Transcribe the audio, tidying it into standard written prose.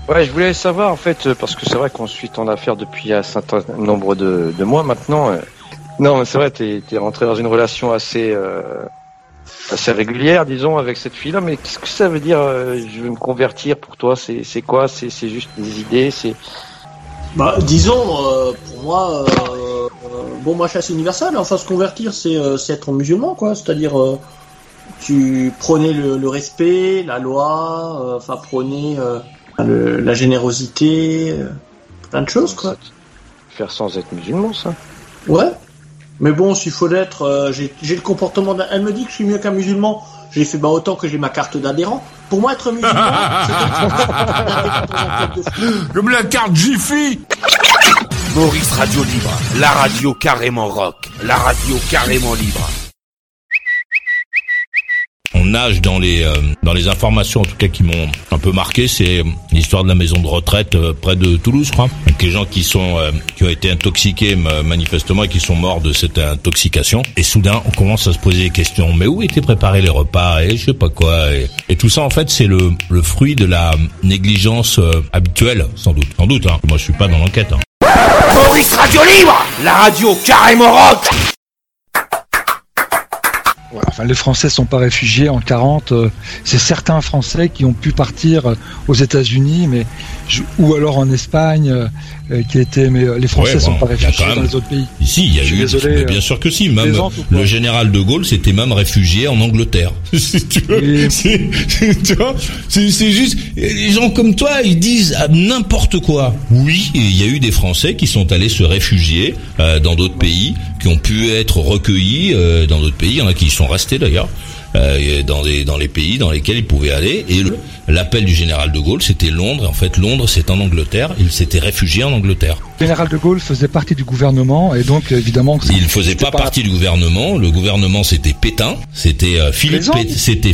Ouais, je voulais savoir en fait, parce que c'est vrai qu'on suit ton affaire depuis un certain nombre de mois maintenant. Non, mais c'est vrai, t'es rentré dans une relation assez régulière, disons, avec cette fille-là. Mais qu'est-ce que ça veut dire je veux me convertir pour toi? C'est quoi? C'est juste des idées? Bah, disons, pour moi, moi, je suis assez universel. Enfin, se convertir, c'est être musulman, quoi. C'est-à-dire, tu prenais le respect, la loi, prenez la générosité, plein de choses, quoi. Faire sans être musulman, ça. Ouais. Mais bon, s'il faut l'être, j'ai le comportement elle me dit que je suis mieux qu'un musulman. J'ai fait autant que j'ai ma carte d'adhérent. Pour moi, être musulman, c'est comme la carte Jiffy. Maurice Radio Libre, la radio carrément rock, la radio carrément libre. On nage dans les informations en tout cas qui m'ont un peu marqué, c'est l'histoire de la maison de retraite près de Toulouse, je crois, avec les gens qui ont été intoxiqués manifestement et qui sont morts de cette intoxication. Et soudain, on commence à se poser des questions. Mais où étaient préparés les repas et je sais pas quoi et tout ça en fait, c'est le fruit de la négligence habituelle, sans doute. Hein. Moi, je suis pas dans l'enquête. Hein. Maurice Radio Libre, la radio carrément rock. Enfin, les Français sont pas réfugiés en 40. C'est certains Français qui ont pu partir aux États-Unis, ou alors en Espagne, mais les Français sont pas réfugiés dans les autres pays. Ici, il y a eu. Mais bien sûr que si. Même le général de Gaulle s'était même réfugié en Angleterre. Tu vois, c'est juste. Les gens comme toi, ils disent n'importe quoi. Oui, il y a eu des Français qui sont allés se réfugier dans d'autres pays, qui ont pu être recueillis dans d'autres pays. Il y en a qui y sont restés d'ailleurs dans les pays dans lesquels ils pouvaient aller. Et l'appel du général de Gaulle, c'était Londres. En fait, Londres, c'est en Angleterre. Il s'était réfugié en Angleterre. Le général de Gaulle faisait partie du gouvernement et donc évidemment. Il faisait pas partie du gouvernement. Le gouvernement, c'était Pétain. C'était